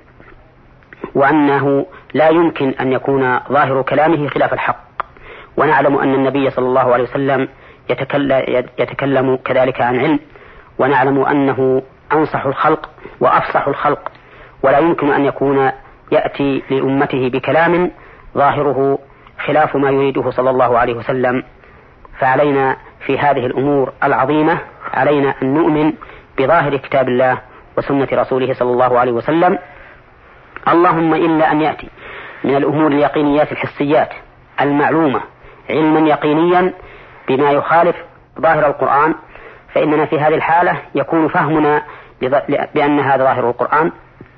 وأنه لا يمكن أن يكون ظاهر كلامه خلاف الحق، ونعلم أن النبي صلى الله عليه وسلم يتكلم كذلك عن علم، ونعلم أنه أنصح الخلق وأفصح الخلق، ولا يمكن أن يكون يأتي لأمته بكلام ظاهره خلاف ما يريده صلى الله عليه وسلم. فعلينا في هذه الأمور العظيمة علينا أن نؤمن بظاهر كتاب الله وسنة رسوله صلى الله عليه وسلم، اللهم إلا أن يأتي من الأمور اليقينيات الحسيات المعلومة علما يقينيا بما يخالف ظاهر القرآن، فإننا في هذه الحالة يكون فهمنا بأن هذا ظاهر القرآن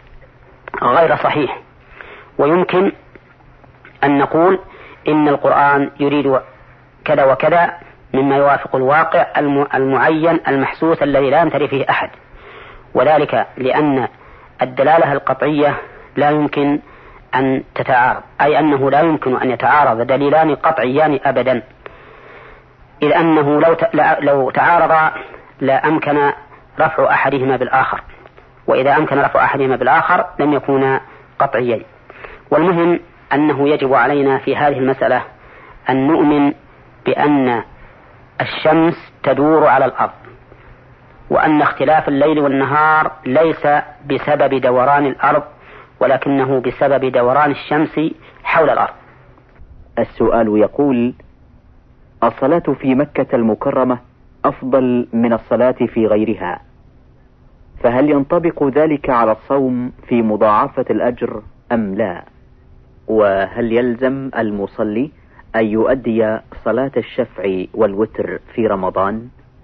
غير صحيح، ويمكن أن نقول إن القرآن يريد كذا وكذا مما يوافق الواقع المعين المحسوس الذي لا يمتري فيه أحد، وذلك لأن الدلالة القطعية لا يمكن أن تتعارض، أي أنه لا يمكن أن يتعارض دليلان قطعيان أبدا، إذ أنه لو تعارض لا أمكن رفع أحدهما بالآخر، وإذا أمكن رفع أحدهما بالآخر لم يكونا قطعيين. والمهم أنه يجب علينا في هذه المسألة أن نؤمن بأن الشمس تدور على الأرض، وأن اختلاف الليل والنهار ليس بسبب دوران الأرض ولكنه بسبب دوران الشمس حول الأرض. السؤال يقول: الصلاة في مكة المكرمة أفضل من الصلاة في غيرها، فهل ينطبق ذلك على الصوم في مضاعفة الأجر أم لا؟ وهل يلزم المصلي أن يؤدي صلاة الشفع والوتر في رمضان؟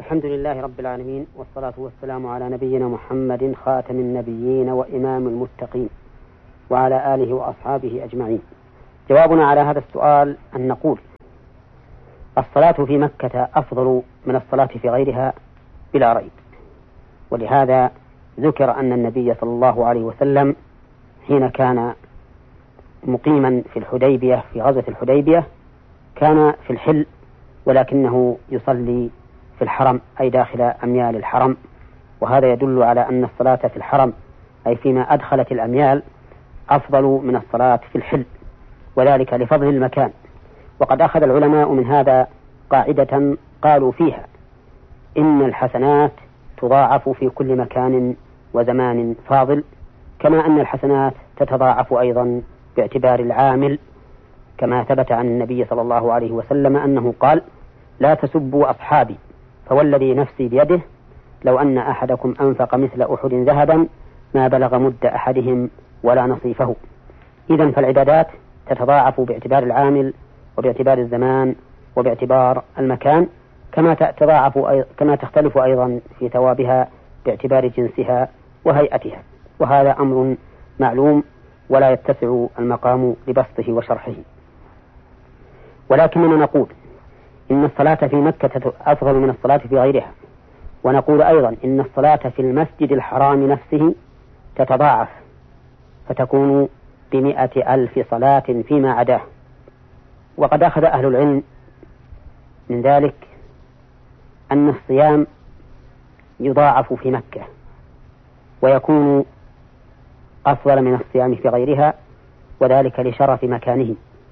الحمد لله رب العالمين، والصلاة والسلام على نبينا محمد خاتم النبيين وإمام المتقين وعلى آله وأصحابه أجمعين. جوابنا على هذا السؤال أن نقول: الصلاة في مكة أفضل من الصلاة في غيرها بلا ريب، ولهذا ذكر أن النبي صلى الله عليه وسلم حين كان مقيما في الحديبية في غزوة الحديبية كان في الحل، ولكنه يصلي في الحرم أي داخل أميال الحرم، وهذا يدل على أن الصلاة في الحرم أي فيما أدخلت الأميال أفضل من الصلاة في الحل، وذلك لفضل المكان. وقد أخذ العلماء من هذا قاعدة قالوا فيها: إن الحسنات تضاعف في كل مكان وزمان فاضل، كما أن الحسنات تتضاعف أيضا باعتبار العامل، كما ثبت عن النبي صلى الله عليه وسلم أنه قال: لا تسبوا أصحابي، فوالذي نفسي بيده لو أن أحدكم أنفق مثل أحد ذهبا ما بلغ مد أحدهم ولا نصيفه. إذن فالعبادات تتضاعف باعتبار العامل وباعتبار الزمان وباعتبار المكان، كما تختلف أيضا في ثوابها باعتبار جنسها وهيئتها، وهذا أمر معلوم ولا يتسع المقام لبسطه وشرحه. ولكننا نقول إن الصلاة في مكة أفضل من الصلاة في غيرها، ونقول أيضا إن الصلاة في المسجد الحرام نفسه تتضاعف فتكون ب100,000 صلاة فيما عداه. وقد أخذ أهل العلم من ذلك أن الصيام يضاعف في مكة ويكون أفضل من الصيام في غيرها، وذلك لشرف مكانه،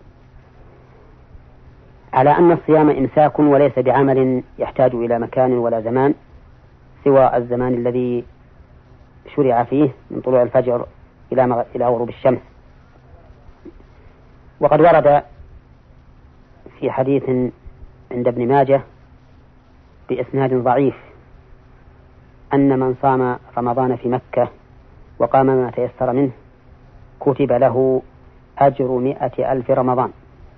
على أن الصيام إمساك وليس بعمل يحتاج إلى مكان ولا زمان سوى الزمان الذي شرع فيه من طلوع الفجر إلى غروب الشمس. وقد ورد في حديث عند ابن ماجه بإسناد ضعيف أن من صام رمضان في مكة وقام ما تيسر منه كتب له أجر 100,000 رمضان،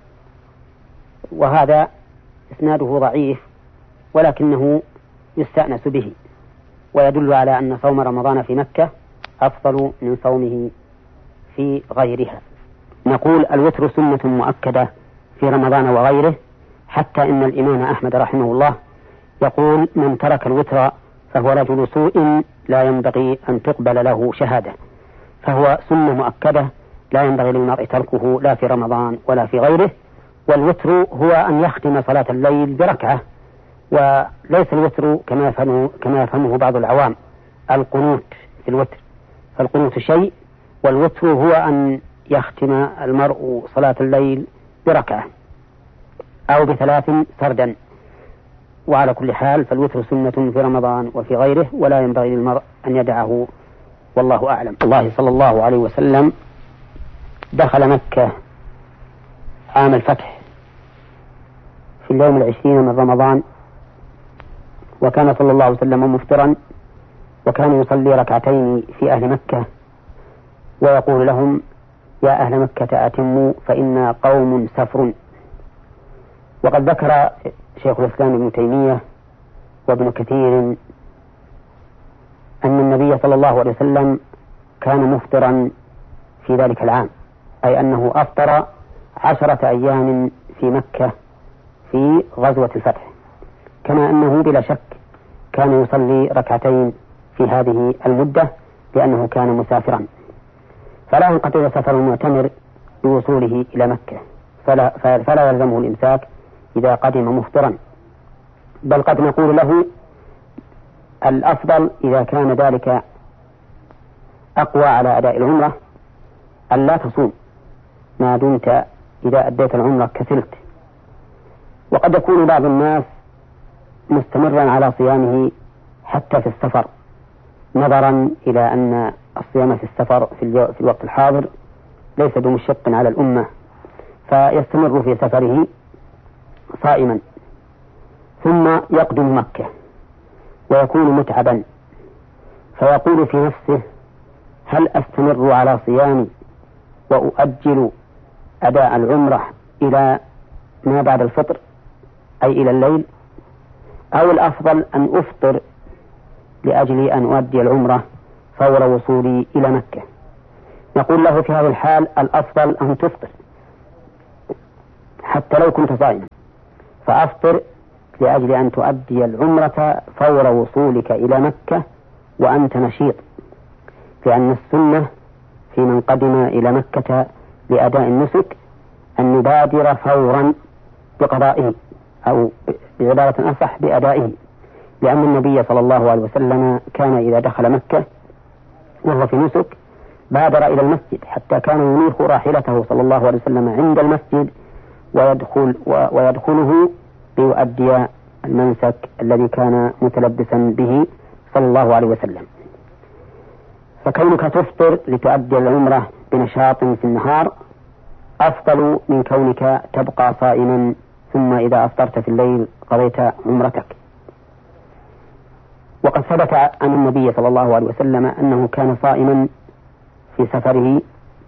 وهذا إسناده ضعيف ولكنه يستأنس به، ويدل على أن صوم رمضان في مكة أفضل من صومه في غيرها. نقول: الوتر سنة مؤكدة في رمضان وغيره، حتى إن الإمام أحمد رحمه الله يقول: من ترك الوتر فهو رجل سوء لا ينبغي أن تقبل له شهادة، فهو سنة مؤكدة لا ينبغي للمرء تركه لا في رمضان ولا في غيره. والوتر هو أن يختم صلاة الليل بركعة، وليس الوتر كما يفهمه بعض العوام القنوت في الوتر، فالقنوت شيء والوتر هو أن يختم المرء صلاة الليل بركعة أو ب3 سردا. وعلى كل حال فالوتر سنة في رمضان وفي غيره، ولا ينبغي للمرء أن يدعه، والله أعلم. الله صلى الله عليه وسلم دخل مكة عام الفتح في اليوم 20 من رمضان، وكان صلى الله عليه وسلم مفطرا، وكان يصلي ركعتين في أهل مكة ويقول لهم: يا أهل مكة أتموا فإنا قوم سفر. وقد ذكر شيخ الإسلام ابن تيمية وابن كثير أن النبي صلى الله عليه وسلم كان مفطرا في ذلك العام، أي أنه أفطر 10 أيام في مكة في غزوة الفتح، كما أنه بلا شك كان يصلي ركعتين في هذه المدة لأنه كان مسافرا، فلا ينقطع سفر المعتمر بوصوله إلى مكة، فلا يلزمه الإمساك إذا قدم مفطرا، بل قد نقول له: الأفضل إذا كان ذلك أقوى على أداء العمرة أن لا تصوم ما دمت إذا أديت العمرة كسلت. وقد يكون بعض الناس مستمرا على صيامه حتى في السفر، نظرا إلى أن الصيام في السفر في الوقت الحاضر ليس بمشق على الأمة، فيستمر في سفره صائما، ثم يقدم مكة ويكون متعبا، فيقول في نفسه: هل أستمر على صيامي وأؤجل أداء العمرة إلى ما بعد الفطر، أي إلى الليل، أو الأفضل أن أفطر لأجل أن أؤدي العمرة فور وصولي إلى مكة. نقول له في هذه الحال الأفضل أن تفطر حتى لو كنت صائما، فأفطر لأجل أن تؤدي العمرة فور وصولك إلى مكة وأنت نشيط، لأن السنة في من قدم إلى مكة لأداء النسك أن يبادر فورا بقضائه، أو بعبارة أصح بأدائه، لأن النبي صلى الله عليه وسلم كان إذا دخل مكة وهو في نسك بادر إلى المسجد حتى كان ينيخ راحلته صلى الله عليه وسلم عند المسجد ويدخله ليؤدي المنسك الذي كان متلبسا به صلى الله عليه وسلم. فكونك تفطر لتؤدي العمرة بنشاط في النهار أفضل من كونك تبقى صائما ثم إذا أفطرت في الليل قضيت عمرتك. وقد ثبت عن النبي صلى الله عليه وسلم أنه كان صائما في سفره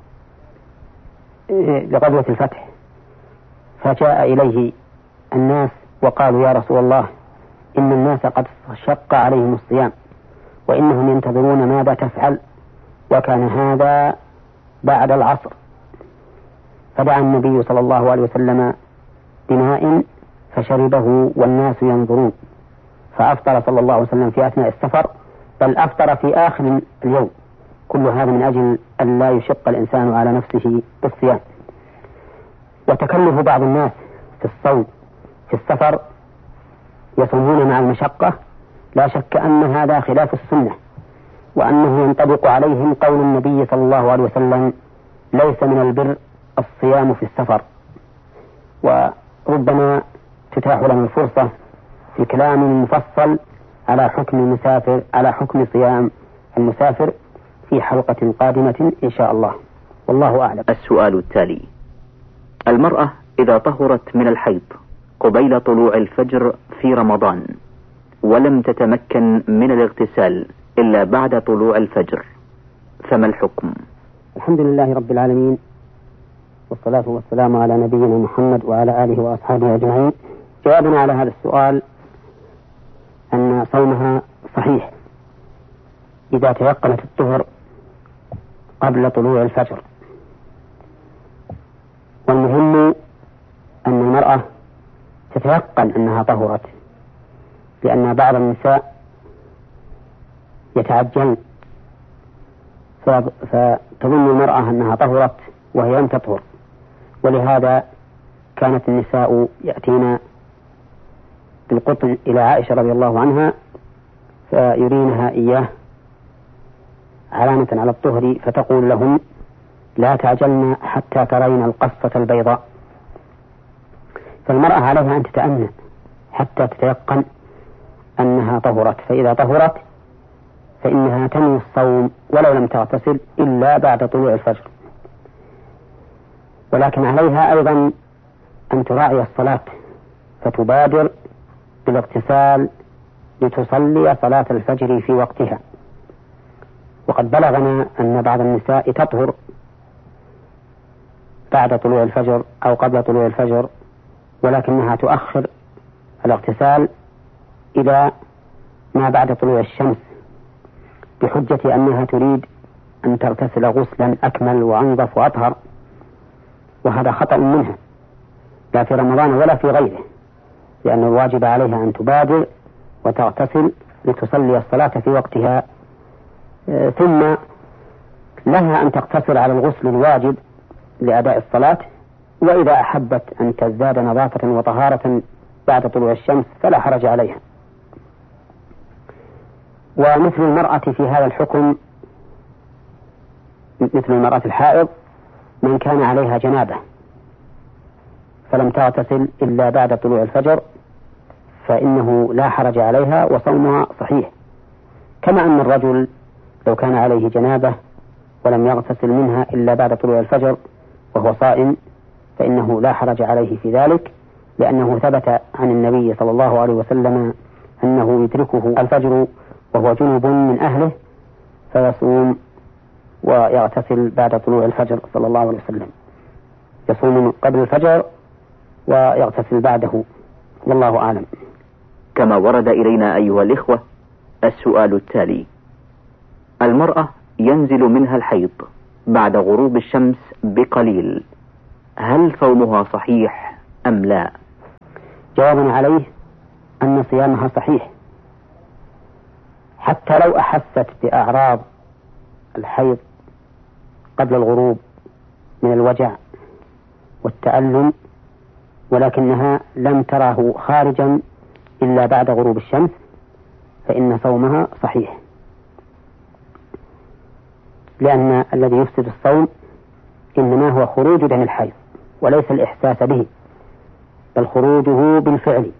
لغزوة الفتح، فجاء إليه الناس وقالوا يا رسول الله إن الناس قد شق عليهم الصيام وإنهم ينتظرون ماذا تفعل، وكان هذا بعد العصر، فدعا النبي صلى الله عليه وسلم بماء فشربه والناس ينظرون، فأفطر صلى الله عليه وسلم في أثناء السفر، بل أفطر في آخر اليوم. كل هذا من أجل أن لا يشق الإنسان على نفسه بالصيام. وتكلف بعض الناس في الصوم في السفر يصومون مع المشقة لا شك أن هذا خلاف السنة، وأنه ينطبق عليهم قول النبي صلى الله عليه وسلم ليس من البر الصيام في السفر. وربما تتاح لنا الفرصة في كلام مفصل على حكم صيام المسافر في حلقة قادمة إن شاء الله، والله أعلم. السؤال التالي: المرأة إذا طهرت من الحيض قبيل طلوع الفجر في رمضان ولم تتمكن من الاغتسال إلا بعد طلوع الفجر، فما الحكم؟ الحمد لله رب العالمين، والصلاة والسلام على نبينا محمد وعلى آله وأصحابه أجمعين. جوابنا على هذا السؤال أن صومها صحيح إذا تيقنت الطهر قبل طلوع الفجر. والمهم أن المرأة تتيقن أنها طهرت، لأن بعض النساء يتعجلن فتظن المرأة أنها طهرت وهي لم تطهر، ولهذا كانت النساء يأتين بالقطن إلى عائشة رضي الله عنها فيرينها إياه علامة على الطهر، فتقول لهم لا تعجلن حتى ترين القصة البيضاء. فالمرأة عليها أن تتأنى حتى تتيقن أنها طهرت، فإذا طهرت فإنها تنوي الصوم ولو لم تغتسل إلا بعد طلوع الفجر. ولكن عليها أيضا أن تراعي الصلاة فتبادر بالاغتسال لتصلي صلاة الفجر في وقتها. وقد بلغنا أن بعض النساء تطهر بعد طلوع الفجر أو قبل طلوع الفجر، ولكنها تؤخر الاغتسال إلى ما بعد طلوع الشمس بحجة أنها تريد أن تغتسل غسلا أكمل وأنظف وأطهر، وهذا خطأ منها لا في رمضان ولا في غيره، لأن الواجب عليها أن تبادر وتغتسل لتصلي الصلاة في وقتها، ثم لها أن تقتصر على الغسل الواجب لأداء الصلاة، وإذا أحبت أن تزداد نظافة وطهارة بعد طلوع الشمس فلا حرج عليها. ومثل المرأة في هذا الحكم مثل المرأة الحائض من كان عليها جنابة فلم تغتسل إلا بعد طلوع الفجر فإنه لا حرج عليها وصومها صحيح، كما أن الرجل لو كان عليه جنابة ولم يغتسل منها إلا بعد طلوع الفجر وهو صائم فإنه لا حرج عليه في ذلك، لأنه ثبت عن النبي صلى الله عليه وسلم أنه يدركه الفجر وهو جنب من أهله فيصوم ويغتسل بعد طلوع الفجر صلى الله عليه وسلم، يصوم قبل الفجر ويغتسل بعده، والله أعلم. كما ورد إلينا أيها الإخوة السؤال التالي: المرأة ينزل منها الحيض بعد غروب الشمس بقليل، هل صومها صحيح أم لا؟ جوابنا عليه أن صيامها صحيح، حتى لو أحست بأعراض الحيض قبل الغروب من الوجع والتألم، ولكنها لم تره خارجا إلا بعد غروب الشمس، فإن صومها صحيح، لأن الذي يفسد الصوم إنما هو خروج دم الحيض وليس الإحساس به، بل خروجه بالفعل.